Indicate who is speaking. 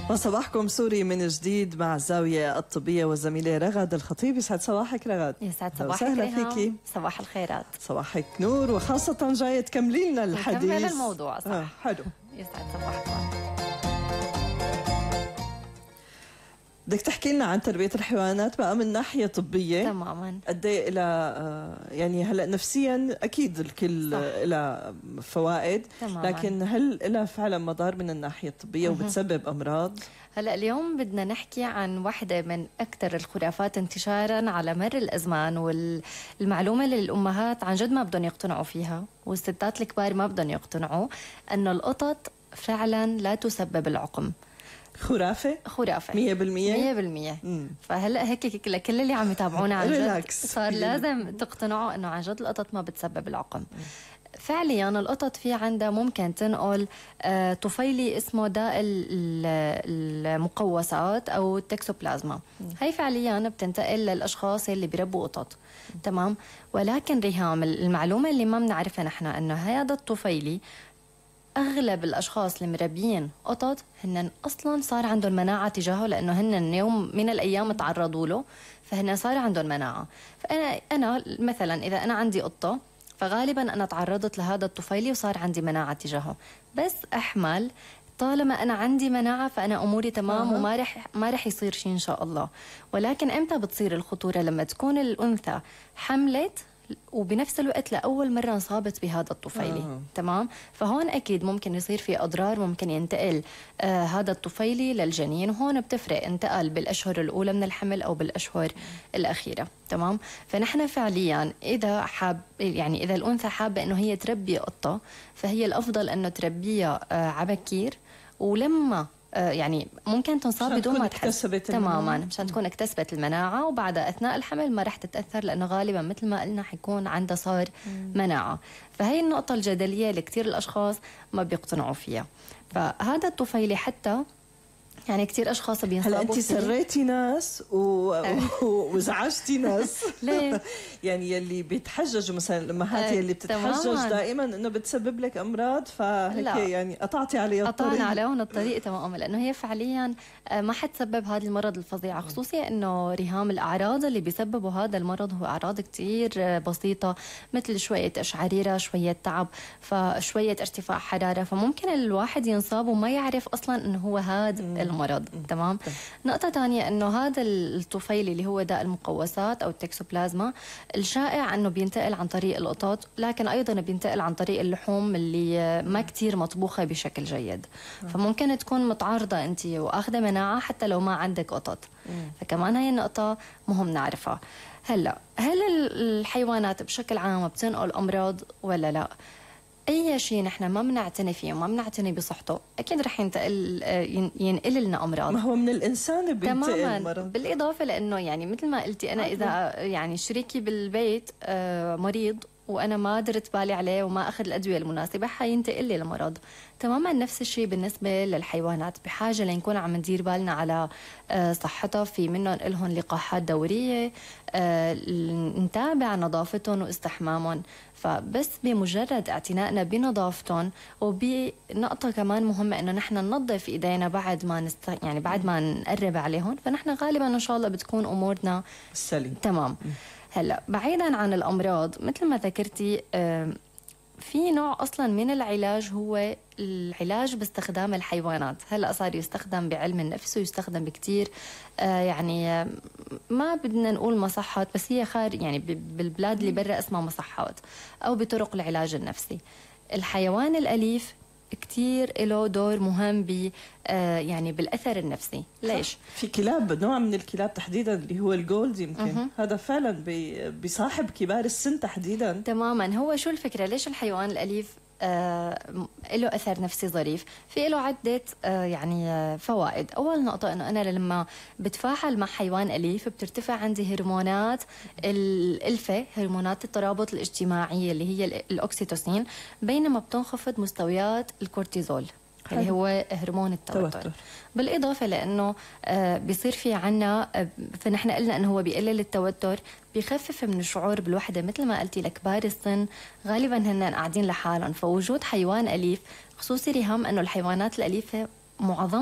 Speaker 1: وصباحكم سوري من جديد مع الزاوية الطبية والزميلة رغد الخطيب. يسعد صباحك رغد.
Speaker 2: يسعد صباحك.
Speaker 1: وسهلا فيكي.
Speaker 2: صباح الخيرات.
Speaker 1: صباحك نور، وخاصة جاية تكملي لنا الحديث.
Speaker 2: نكمل الموضوع صح.
Speaker 1: حلو.
Speaker 2: يسعد صباحكم.
Speaker 1: بدك تحكي لنا عن تربية الحيوانات بقى من ناحية طبية.
Speaker 2: تماما.
Speaker 1: قد ايه لها يعني هلا نفسيا اكيد الكل لها فوائد،
Speaker 2: تماماً.
Speaker 1: لكن هل لها فعلا مضار من الناحية الطبية وبتسبب امراض؟
Speaker 2: هلا اليوم بدنا نحكي عن واحدة من أكثر الخرافات انتشارا على مر الأزمان، والمعلومة اللي الأمهات عن جد ما بدهم يقتنعوا فيها والستات الكبار ما بدهم يقتنعوا، أنه القطط فعلا لا تسبب العقم.
Speaker 1: خرافة 100%.
Speaker 2: فهلا هيك لكل اللي عم يتابعونا عن جد صار
Speaker 1: 100%.
Speaker 2: لازم تقتنعوا انه عن جد القطط ما بتسبب العقم. فعليا القطط في عندها ممكن تنقل طفيلي اسمه داء المقوسات او التكسوبلازما. هي فعليا بتنتقل للاشخاص اللي بيربوا قطط. تمام. ولكن ريهام، المعلومه اللي ما بنعرفها نحن انه هذا الطفيلي اغلب الاشخاص اللي مربيين قطط هن اصلا صار عندهم مناعه تجاهه، لانه هن يوم من الايام تعرضوا له فهن صار عندهم مناعه. فانا مثلا اذا انا عندي قطه فغالبا انا تعرضت لهذا الطفيلي وصار عندي مناعه تجاهه، بس احمل طالما انا عندي مناعه فانا اموري تمام وما رح يصير شيء ان شاء الله. ولكن امتى بتصير الخطوره؟ لما تكون الانثى حملت وبنفس الوقت لأول مرة انصابت بهذا الطفيلي. تمام. فهون أكيد ممكن يصير في أضرار، ممكن ينتقل هذا الطفيلي للجنين، وهون بتفرق انتقل بالأشهر الأولى من الحمل أو بالأشهر الأخيرة. تمام. فنحن فعليا إذا إذا الأنثى حابة إنه هي تربي قطة، فهي الأفضل إنه تربيها عبكير، ولما يعني ممكن تنصاب بدون ما تحس. تماما، مشان تكون اكتسبت المناعه، وبعدها اثناء الحمل ما رح تتاثر، لانه غالبا مثل ما قلنا حيكون عندها صار مناعه. فهي النقطه الجدليه اللي كثير الاشخاص ما بيقتنعوا فيها. فهذا الطفيلي حتى يعني كثير اشخاص بينصابوا.
Speaker 1: هلا انت سريتي ناس وزعجتي ناس.
Speaker 2: ليه؟
Speaker 1: يعني يلي بيتحججوا مثلا الامهات يلي بتتحجج دائما انه بتسبب لك امراض، فهيك يعني قطعتي عليها الطريق.
Speaker 2: قطعنا عليهم الطريق تماما، لانه هي فعليا ما حتسبب هذا المرض الفظيع. خصوصي انه ريهام الاعراض اللي بيسببوا هذا المرض هو اعراض كثير بسيطه، مثل شويه اشعريره، شويه تعب، فشويه ارتفاع حراره، فممكن الواحد ينصاب وما يعرف اصلا انه هو هذا المرض. تمام. نقطة ثانية انه هذا الطفيلي اللي هو داء المقوسات او التكسوبلازما، الشائع انه بينتقل عن طريق القطط، لكن ايضا بينتقل عن طريق اللحوم اللي ما كتير مطبوخة بشكل جيد. فممكن تكون متعارضة انت واخذة مناعة حتى لو ما عندك قطط. فكمان هي النقطة مهم نعرفها. هلا هل الحيوانات بشكل عام بتنقل امراض ولا لا؟ أي شيء نحن ما بنعتني فيه وما بنعتني بصحته أكيد رح ينقل لنا أمراض.
Speaker 1: ما هو من الإنسان بينتقل المرض.
Speaker 2: بالإضافة لأنه يعني مثل ما قلتي أنا إذا يعني شريكي بالبيت مريض وأنا ما درت بالي عليه وما أخذ الأدوية المناسبة حينتقل لي المرض. تماما نفس الشيء بالنسبة للحيوانات، بحاجة لنكون عم ندير بالنا على صحتها، في منهم لهم لقاحات دورية، نتابع نظافتهم واستحمامهم. فبس بمجرد اعتنائنا بنظافتهم، وبنقطة كمان مهمة انه نحن ننظف ايدينا بعد ما بعد ما نقرب عليهم، فنحن غالبا ان شاء الله بتكون امورنا
Speaker 1: سليم.
Speaker 2: تمام. هلا بعيدا عن الامراض مثل ما ذكرتي، في نوع اصلا من العلاج هو العلاج باستخدام الحيوانات. هلا صار يستخدم بعلم النفس ويستخدم بكثير يعني ما بدنا نقول مصحات، بس هي يعني بالبلاد اللي برا اسمها مصحات، او بطرق العلاج النفسي. الحيوان الاليف كثير له دور مهم يعني بالاثر النفسي. ليش؟
Speaker 1: في كلاب، نوع من الكلاب تحديدا اللي هو الجولد يمكن هذا فعلا بيصاحب كبار السن تحديدا.
Speaker 2: تماما. هو شو الفكره؟ ليش الحيوان الاليف له اثر نفسي ظريف؟ في له عده يعني فوائد. اول نقطه انه انا لما بتفاعل مع حيوان اليف بترتفع عندي هرمونات الالفه، هرمونات الترابط الاجتماعي اللي هي الاكسيتوسين، بينما بتنخفض مستويات الكورتيزول اللي هو هرمون التوتر. بالإضافة لأنه بيصير في عنا، فنحن قلنا أنه هو بيقلل التوتر، بيخفف من الشعور بالوحدة. مثل ما قلتي لكبار السن غالبا هن قاعدين لحالهم، فوجود حيوان أليف، خصوصي ريهام أنه الحيوانات الأليفة معظم